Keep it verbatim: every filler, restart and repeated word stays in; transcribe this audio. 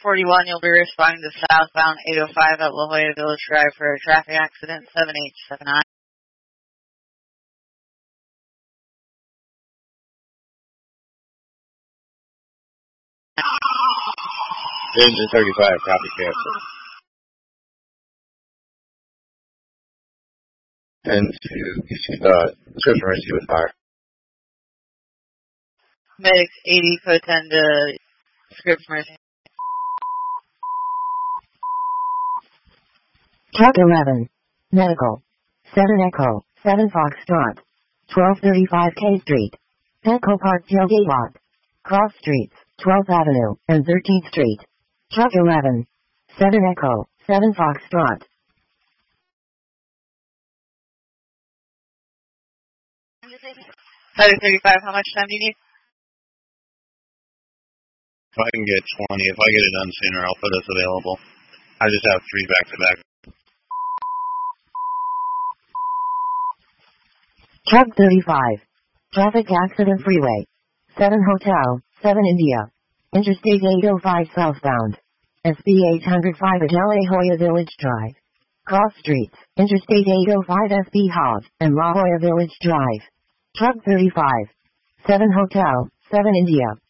forty-one, you'll be responding to southbound eight oh five at La Jolla Village Drive for a traffic accident, seven eight seven nine. Engine thirty-five, copy cancel. And to, uh, script emergency with fire. Medics eighty, code ten to script emergency. Truck eleven. Medical. seven Echo. seven Foxtrot. twelve thirty-five K Street. Echo Park tailgate lot. Cross streets, twelfth Avenue and thirteenth Street. Truck eleven. seven Echo. seven Foxtrot. Highway thirty-five, how much time do you need? If I can get twenty, if I get it done sooner, I'll put us available. I just have three back-to-back. Truck thirty-five. Traffic accident freeway. seven Hotel, seven India. Interstate eight oh five southbound. S B eight oh five at La Jolla Village Drive. Cross streets, Interstate eight oh five S B Hobbs and La Jolla Village Drive. Truck thirty-five. seven Hotel, seven India.